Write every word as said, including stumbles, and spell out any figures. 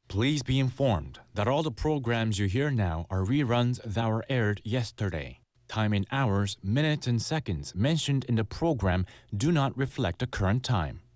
Please be informed that all the programs you hear now are reruns that were aired yesterday. Time in hours, minutes, and seconds mentioned in the program do not reflect the current time.